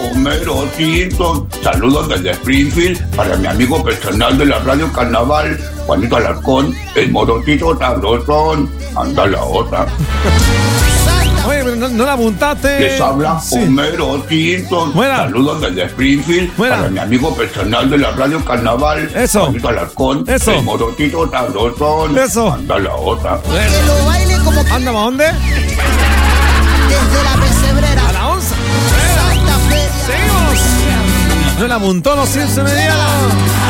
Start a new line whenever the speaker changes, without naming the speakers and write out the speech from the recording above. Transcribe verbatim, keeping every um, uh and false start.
Homero Simpson. Saludos desde Springfield para mi amigo personal de la Radio Carnaval, Juanito Alarcón, el morotito sabrosón. Anda la otra.
Oye, pero no, no la apuntaste.
Les habla
Sí.
Homero Simpson.
Buena.
Saludos desde Springfield
Buena.
para mi amigo personal de la Radio Carnaval,
Eso.
Juanito Alarcón,
Eso.
el morotito sabrosón.
Eso.
Anda la otra.
Que lo baile como
¿Anda para dónde?
desde la pesebrera.
A la onza.
Santa Feria.
Seguimos. No la apuntó los Simpson Mediano.